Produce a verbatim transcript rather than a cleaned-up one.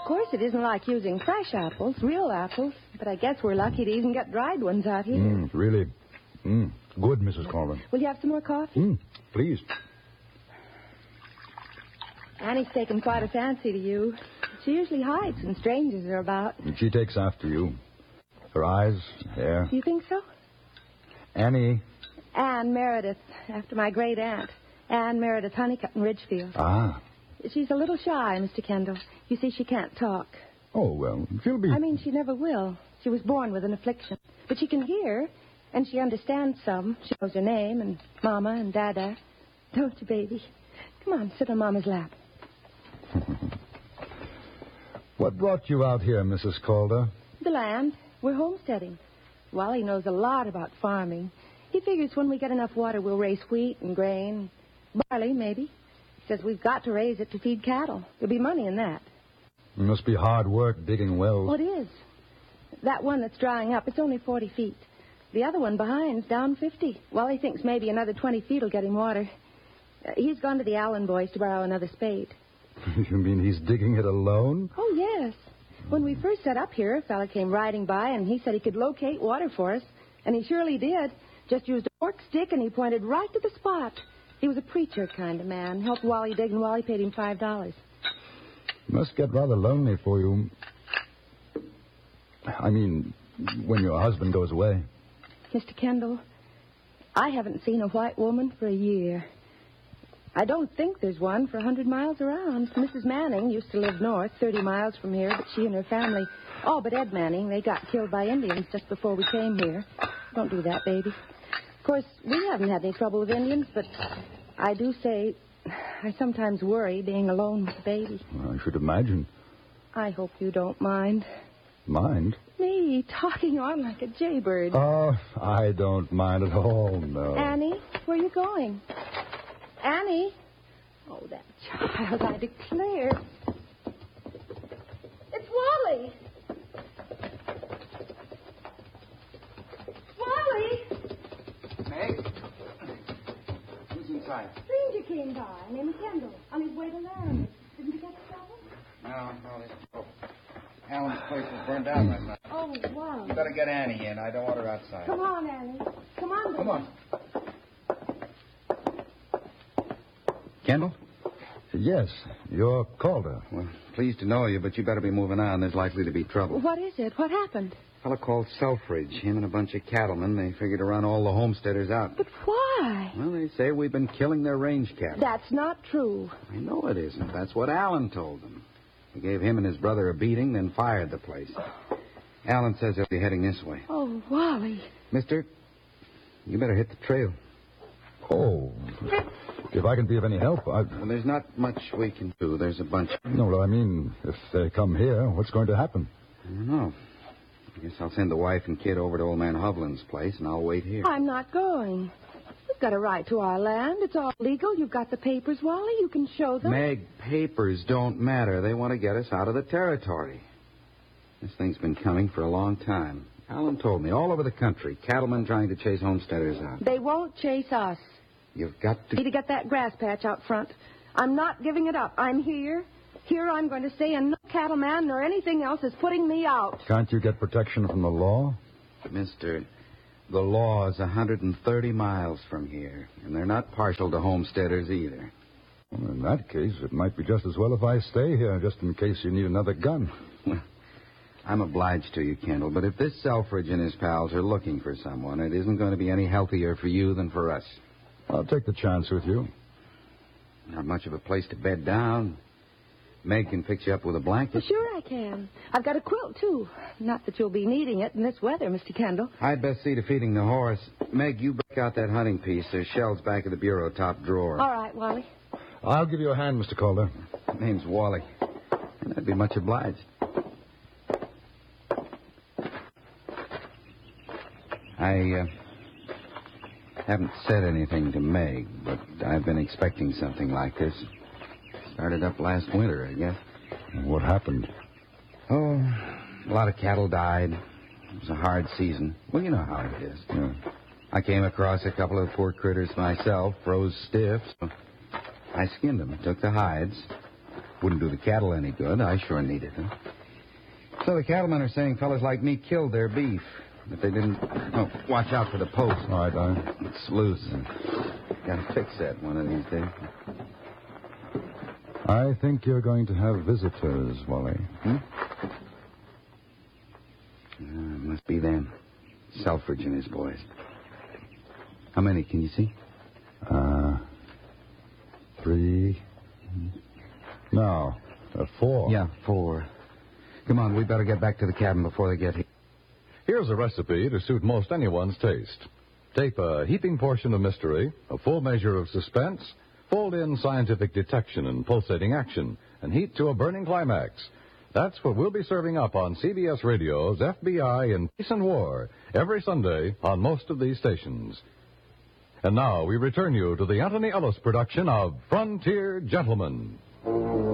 course, it isn't like using fresh apples, real apples, but I guess we're lucky to even get dried ones out here. Mm, really. Mm, good, Missus Calder. Will you have some more coffee? Mm, please. Annie's taken quite a fancy to you. She usually hides when strangers are about. And she takes after you. Her eyes, hair. Do you think so? Annie. Anne Meredith, after my great aunt. Anne Meredith Honeycutt in Ridgefield. Ah. She's a little shy, Mister Kendall. You see, she can't talk. Oh, well, she'll be... I mean, she never will. She was born with an affliction. But she can hear, and she understands some. She knows her name, and Mama and Dada. Don't you, baby? Come on, sit on Mama's lap. What brought you out here, Missus Calder? The land. We're homesteading. Wally knows a lot about farming. He figures when we get enough water, we'll raise wheat and grain. Barley, maybe. He says we've got to raise it to feed cattle. There'll be money in that. It must be hard work digging wells. Well, it is. That one that's drying up, it's only forty feet. The other one behind's down fifty. Wally thinks maybe another twenty feet will get him water. Uh, he's gone to the Allen boys to borrow another spade. You mean he's digging it alone? Oh, yes. When we first set up here, a fella came riding by, and he said he could locate water for us. And he surely did. Just used a fork stick, and he pointed right to the spot. He was a preacher kind of man. Helped Wally dig, and Wally paid him five dollars. Must get rather lonely for you. I mean, when your husband goes away. Mister Kendall, I haven't seen a white woman for a year. I don't think there's one for a hundred miles around. Missus Manning used to live north, thirty miles from here, but she and her family... Oh, but Ed Manning, they got killed by Indians just before we came here. Don't do that, baby. Of course, we haven't had any trouble with Indians, but I do say I sometimes worry being alone with the baby. Well, I should imagine. I hope you don't mind. Mind? Me, talking on like a jaybird. Oh, I don't mind at all, no. Annie, where are you going? Annie? Oh, that child, I declare. It's Wally. Wally! Meg? Who's inside? Stranger came by, named Kendall, on his way to Laramie. Didn't you get trouble? No, no, they... Oh. Alan's place was burned down last night. Oh, wow. You better get Annie in. I don't want her outside. Come on, Annie. Come on, baby. Come on. Kendall? Yes, you're Calder. Well, pleased to know you, but you better be moving on. There's likely to be trouble. What is it? What happened? A fellow called Selfridge. Him and a bunch of cattlemen. They figured to run all the homesteaders out. But why? Well, they say we've been killing their range cattle. That's not true. I know it isn't. That's what Alan told them. He gave him and his brother a beating, then fired the place. Alan says they'll be heading this way. Oh, Wally. Mister, you better hit the trail. Oh, if I can be of any help, I... Well, there's not much we can do. There's a bunch. No, well, I mean, if they come here, what's going to happen? I don't know. I guess I'll send the wife and kid over to old man Hovland's place, and I'll wait here. I'm not going. We've got a right to our land. It's all legal. You've got the papers, Wally. You can show them. Meg, papers don't matter. They want to get us out of the territory. This thing's been coming for a long time. Alan told me, all over the country, cattlemen trying to chase homesteaders out. They won't chase us. You've got to... Need to get that grass patch out front. I'm not giving it up. I'm here. Here I'm going to stay, and no cattleman nor anything else is putting me out. Can't you get protection from the law? Mister, the law is one hundred thirty miles from here, and they're not partial to homesteaders either. Well, in that case, it might be just as well if I stay here, just in case you need another gun. I'm obliged to you, Kendall, but if this Selfridge and his pals are looking for someone, it isn't going to be any healthier for you than for us. I'll take the chance with you. Not much of a place to bed down. Meg can fix you up with a blanket. Well, sure I can. I've got a quilt, too. Not that you'll be needing it in this weather, Mister Kendall. I'd best see to feeding the horse. Meg, you break out that hunting piece. There's shells back of the bureau top drawer. All right, Wally. I'll give you a hand, Mister Calder. My name's Wally. And I'd be much obliged. I uh, haven't said anything to Meg, but I've been expecting something like this. Started up last winter, I guess. What happened? Oh, a lot of cattle died. It was a hard season. Well, you know how it is. Yeah. I came across a couple of poor critters myself, froze stiff, so I skinned them, took the hides, Wouldn't do the cattle any good. I sure needed them. So the cattlemen are saying fellas like me killed their beef. But they didn't... Oh, watch out for the post. All right, Don. It's loose. Gotta fix that one of these days. I think you're going to have visitors, Wally. Hmm? Uh, must be them. Selfridge and his boys. How many can you see? Uh, three. No, uh, four. Yeah, four. Come on, we better get back to the cabin before they get here. Here's a recipe to suit most anyone's taste. Take a heaping portion of mystery, a full measure of suspense, fold in scientific detection and pulsating action, and heat to a burning climax. That's what we'll be serving up on C B S Radio's F B I in Peace and War every Sunday on most of these stations. And now we return you to the Anthony Ellis production of Frontier Gentlemen.